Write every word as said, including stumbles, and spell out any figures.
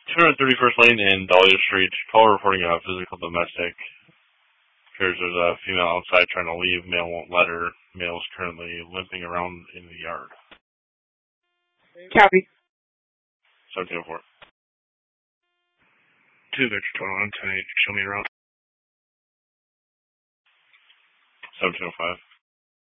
two thirty-first Lane and Dahlia Street. Call reporting a physical domestic. Appears there's a female outside trying to leave. Male won't let her. Male is currently limping around in the yard. Copy. seventeen oh four. two Victor twenty-one, ten eight, show me around. seventeen oh five.